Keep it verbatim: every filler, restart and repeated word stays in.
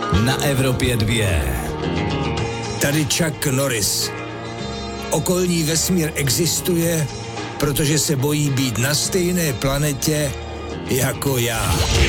na Evropě dvě. Tady Chuck Norris. Okolní vesmír existuje, protože se bojí být na stejné planetě jako já.